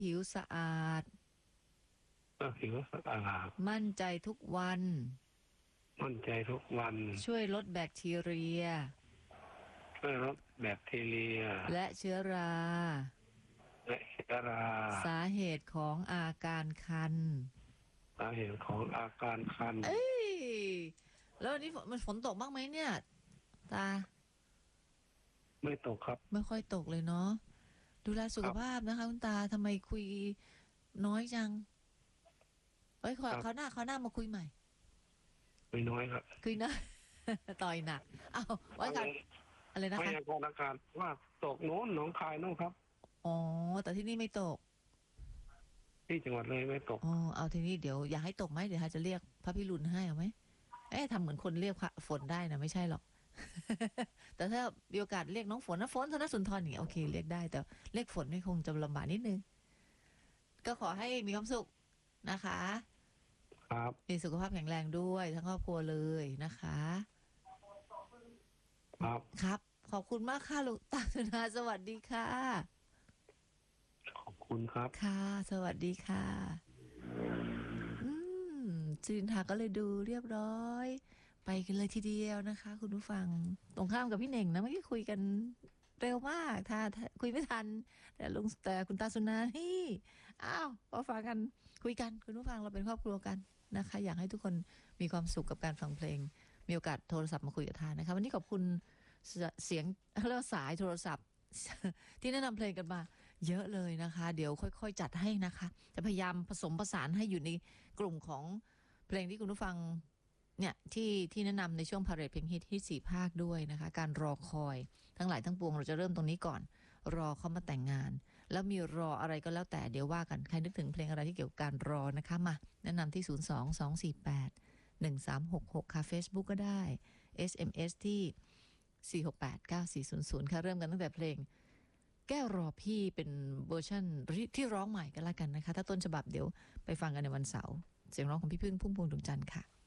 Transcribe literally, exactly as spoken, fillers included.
ผิวสะอาดเพื่อผิวสะอาดมั่นใจทุกวันมั่นใจทุกวันช่วยลดแบคทีเรียช่วยลดแบคทีเรียและเชื้อราและเชื้อราสาเหตุของอาการคันสาเหตุของอาการคันเอ้ยแล้ววันนี้มันฝนตกบ้างไหมเนี่ยตาไม่ตกครับไม่ค่อยตกเลยเนาะดูแลสุขภาพนะคะคุณตาทำไมคุยน้อยจังเอ้ยเขาหน้าเขาหน้ามาคุยใหม่ไม่น้อยครับคุยนะ ต่อยหนักอ้าวไว้กันอะไรนะคะพยากรณ์อากาศว่าตกโน้นหนองคายโน้นครับอ๋อแต่ที่นี่ไม่ตกที่จังหวัดเลยไม่ตกอ๋อเอาทีนี้เดี๋ยวอยากให้ตกไหมเดี๋ยวจะเรียกพระพิรุณให้เอาไหมเอ๊ะทำเหมือนคนเรียกฝนได้นะไม่ใช่หรอก แต่ถ้ามีโอกาสเรียกน้องฝนนะฝนธนสุนทรอย่างเงี้ยโอเคเรียกได้แต่เรียกฝนนี่คงจะลำบากนิดนึงก็ขอให้มีความสุขนะคะครับมีสุขภาพแข็งแรงด้วยทั้งครอบครัวเลยนะคะครับครับขอบคุณมากค่ะลุงตาสุนาสวัสดีค่ะขอบคุณครับค่ะสวัสดีค่ะอืมจินทาก็เลยดูเรียบร้อยไปกันเลยทีเดียวนะคะคุณผู้ฟังตรงข้ามกับพี่เน่งนะเมื่อกี้คุยกันเร็วมากถ้าคุยไม่ทันแต่ลุงแต่คุณตาสุนานี่อ้าวพอฟังกันคุยกันคุณผู้ฟังเราเป็นครอบครัวกันนะคะอยากให้ทุกคนมีความสุขกับการฟังเพลงมีโอกาสโทรศัพท์มาคุยกับทานนะคะวันนี้ขอบคุณเสียงแล้วสายโทรศัพท์ที่แนะนำเพลงกันมาเยอะเลยนะคะเดี๋ยวค่อยๆจัดให้นะคะจะพยายามผสมผสานให้อยู่ในกลุ่มของเพลงที่คุณผู้ฟังเนี่ยที่ที่แนะนำในช่วงพาเรดเพลงฮิตที่สี่ภาคด้วยนะคะการรอคอยทั้งหลายทั้งปวงเราจะเริ่มตรงนี้ก่อนรอเขามาแต่งงานแล้วมีรออะไรก็แล้วแต่เดี๋ยวว่ากันใครนึกถึงเพลงอะไรที่เกี่ยวกับการรอนะคะมาแนะนำที่ศูนย์ สอง สอง สี่ แปด หนึ่ง สาม หก หกค่ะ Facebook ก็ได้ เอส เอ็ม เอส ที่ สี่ หก แปด เก้า สี่ ศูนย์ ศูนย์ค่ะเริ่มกันตั้งแต่เพลงแก้วรอพี่เป็นเวอร์ชันที่ร้องใหม่กันละกันนะคะถ้าต้นฉบับเดี๋ยวไปฟังกันในวันเสาร์เสียงร้องของพี่พึ่งพุ่มพวงดวงจันทร์ค่ะ